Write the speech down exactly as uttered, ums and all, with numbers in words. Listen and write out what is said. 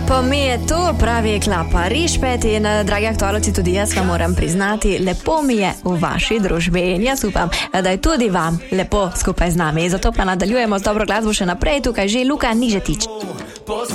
Lepo mi je to, pravi Klapa Rišpet in dragi aktualci, tudi jaz vam moram priznati, lepo mi je v vaši družbi in jaz upam, da je tudi vam lepo skupaj z nami. Zato pa nadaljujemo z dobro glasbo še naprej, tukaj že Luka Nižetič.